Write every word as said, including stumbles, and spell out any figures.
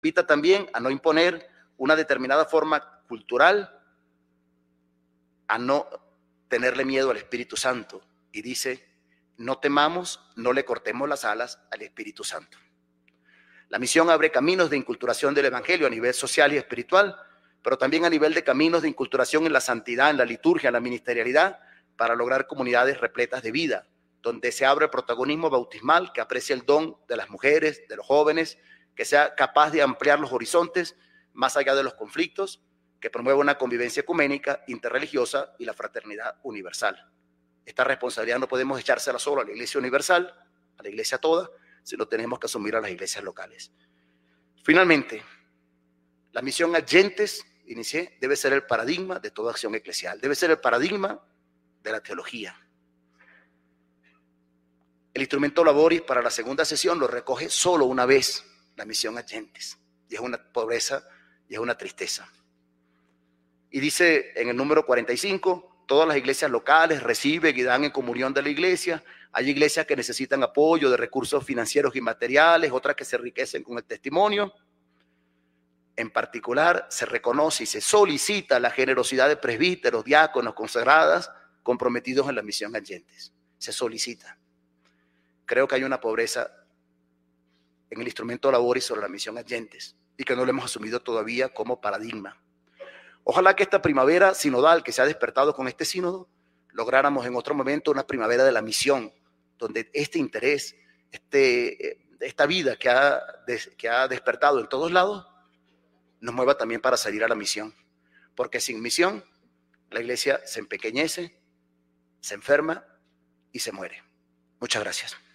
Invita también a no imponer una determinada forma cultural, a no tenerle miedo al Espíritu Santo. Y dice, no temamos, no le cortemos las alas al Espíritu Santo. La misión abre caminos de inculturación del Evangelio a nivel social y espiritual, pero también a nivel de caminos de inculturación en la santidad, en la liturgia, en la ministerialidad, para lograr comunidades repletas de vida, donde se abre el protagonismo bautismal que aprecie el don de las mujeres, de los jóvenes, que sea capaz de ampliar los horizontes más allá de los conflictos, que promueva una convivencia ecuménica, interreligiosa y la fraternidad universal. Esta responsabilidad no podemos echársela solo a la Iglesia universal, a la Iglesia toda, sino tenemos que asumir a las iglesias locales. Finalmente, la misión Adyentes, inicié, debe ser el paradigma de toda acción eclesial, debe ser el paradigma de la teología. El instrumento Laboris para la segunda sesión lo recoge solo una vez, la misión Adyentes, y es una pobreza y es una tristeza. Y dice en el número cuarenta y cinco, todas las iglesias locales reciben y dan en comunión de la iglesia. Hay iglesias que necesitan apoyo de recursos financieros y materiales, otras que se enriquecen con el testimonio. En particular, se reconoce y se solicita la generosidad de presbíteros, diáconos, consagradas, comprometidos en la misión Adyentes. Se solicita. Creo que hay una pobreza en el instrumento Laboris sobre la misión Adyentes y que no lo hemos asumido todavía como paradigma. Ojalá que esta primavera sinodal que se ha despertado con este sínodo, lográramos en otro momento una primavera de la misión, donde este interés, este, esta vida que ha, que ha despertado en todos lados, nos mueva también para salir a la misión. Porque sin misión, la iglesia se empequeñece, se enferma y se muere. Muchas gracias.